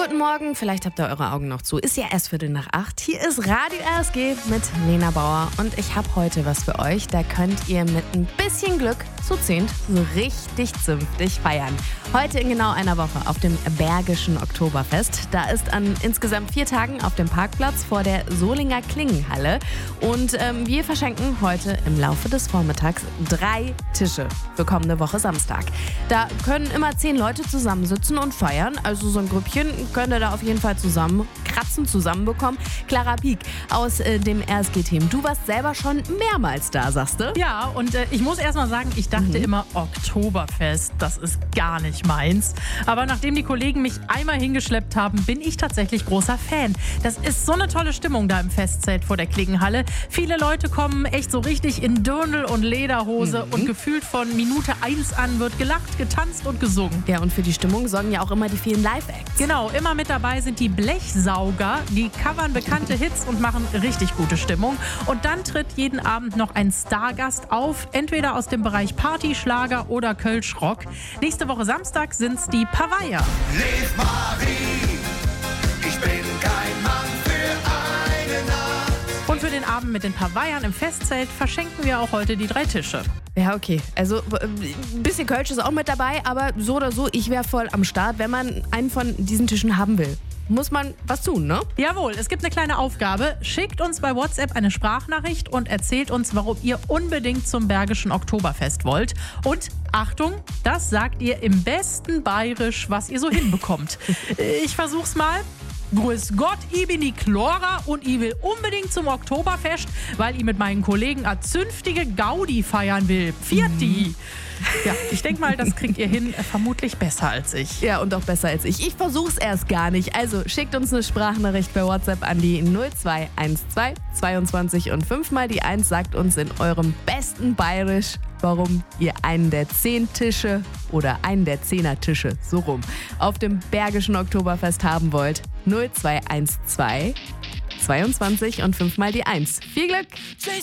Guten Morgen, vielleicht habt ihr eure Augen noch zu. Ist ja erst 7:45. Hier ist Radio RSG mit Lena Bauer und ich habe heute was für euch. Da könnt ihr mit ein bisschen Glück zu 10 so richtig zünftig feiern. Heute in genau einer Woche auf dem Bergischen Oktoberfest. Da ist an insgesamt 4 Tagen auf dem Parkplatz vor der Solinger Klingenhalle. Und wir verschenken heute im Laufe des Vormittags 3 Tische für kommende Woche Samstag. Da können immer 10 Leute zusammensitzen und feiern. Also so ein Grüppchen könnt ihr da auf jeden Fall zusammenbekommen. Clara Pieck aus dem RSG-Team. Du warst selber schon mehrmals da, sagst du? Ja, und ich muss erst mal sagen, ich dachte immer, Oktoberfest, das ist gar nicht meins. Aber nachdem die Kollegen mich einmal hingeschleppt haben, bin ich tatsächlich großer Fan. Das ist so eine tolle Stimmung da im Festzelt vor der Klingenhalle. Viele Leute kommen echt so richtig in Dirndl und Lederhose und gefühlt von Minute 1 an wird gelacht, getanzt und gesungen. Ja, und für die Stimmung sorgen ja auch immer die vielen Live-Acts. Genau, immer mit dabei sind die Blechsauger. Die covern bekannte Hits und machen richtig gute Stimmung. Und dann tritt jeden Abend noch ein Stargast auf, entweder aus dem Bereich Party, Schlager oder Kölsch-Rock. Nächste Woche Samstag sind's die Paveier. Liv Marie, ich bin kein Mann für eine Nacht. Und für den Abend mit den Paveiern im Festzelt verschenken wir auch heute die 3 Tische. Ja, okay. Also ein bisschen Kölsch ist auch mit dabei, aber so oder so, ich wäre voll am Start, wenn man einen von diesen Tischen haben will. Muss man was tun, ne? Jawohl, es gibt eine kleine Aufgabe. Schickt uns bei WhatsApp eine Sprachnachricht und erzählt uns, warum ihr unbedingt zum Bergischen Oktoberfest wollt. Und Achtung, das sagt ihr im besten Bayerisch, was ihr so hinbekommt. Ich versuch's mal. Grüß Gott, ich bin die Chlora und ich will unbedingt zum Oktoberfest, weil ich mit meinen Kollegen eine zünftige Gaudi feiern will. Vierti! Ja, ich denke mal, das kriegt ihr hin, vermutlich besser als ich. Ja, und auch besser als ich. Ich versuch's erst gar nicht. Also schickt uns eine Sprachnachricht per WhatsApp an die 0212 22 und 5 mal die 1. Sagt uns in eurem besten Bayerisch, warum ihr einen der 10 Tische oder einen der 10er Tische, so rum, auf dem Bergischen Oktoberfest haben wollt. 0212 22 und 5 mal die 1. Viel Glück!